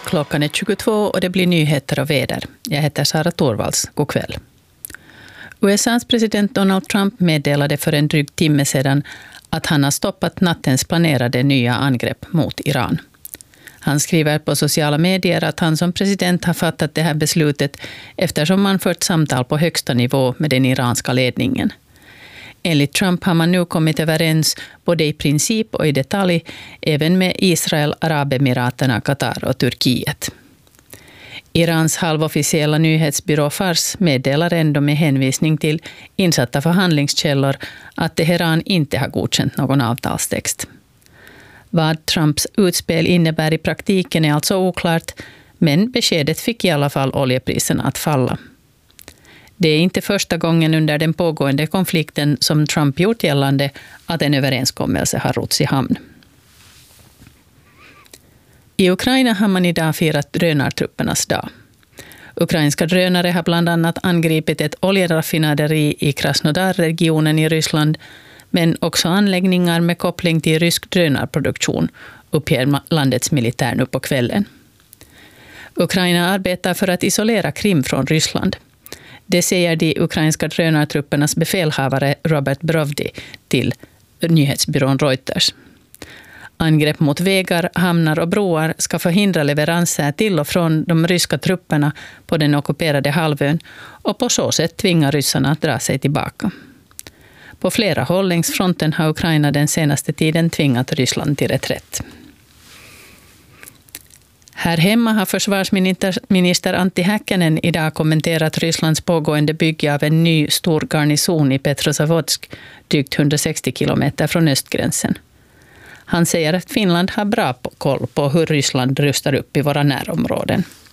Klockan är 22 och det blir nyheter och väder. Jag heter Sara Torvalds. God kväll. USAs president Donald Trump meddelade för en dryg timme sedan att han har stoppat nattens planerade nya angrepp mot Iran. Han skriver på sociala medier att han som president har fattat det här beslutet eftersom man fört samtal på högsta nivå med den iranska ledningen. Enligt Trump har man nu kommit överens både i princip och i detalj även med Israel, Arabemiraterna, Qatar och Turkiet. Irans halvofficiella nyhetsbyrå Fars meddelar ändå med hänvisning till insatta förhandlingskällor att Teheran inte har godkänt någon avtalstext. Vad Trumps utspel innebär i praktiken är alltså oklart, men beskedet fick i alla fall oljepriserna att falla. Det är inte första gången under den pågående konflikten som Trump gjort gällande att en överenskommelse har rotts i hamn. I Ukraina har man idag firat drönartruppernas dag. Ukrainska drönare har bland annat angripit ett oljeraffinaderi i Krasnodar-regionen i Ryssland, men också anläggningar med koppling till rysk drönarproduktion, uppger landets militär nu på kvällen. Ukraina arbetar för att isolera Krim från Ryssland. Det säger de ukrainska drönartruppernas befälhavare Robert Brovdi till nyhetsbyrån Reuters. Angrepp mot vägar, hamnar och broar ska förhindra leveranser till och från de ryska trupperna på den ockuperade halvön och på så sätt tvinga ryssarna att dra sig tillbaka. På flera håll längs fronten har Ukraina den senaste tiden tvingat Ryssland till reträtt. Här hemma har försvarsminister Antti Häkkänen idag kommenterat Rysslands pågående bygge av en ny stor garnison i Petrozavodsk, drygt 160 kilometer från östgränsen. Han säger att Finland har bra koll på hur Ryssland rustar upp i våra närområden.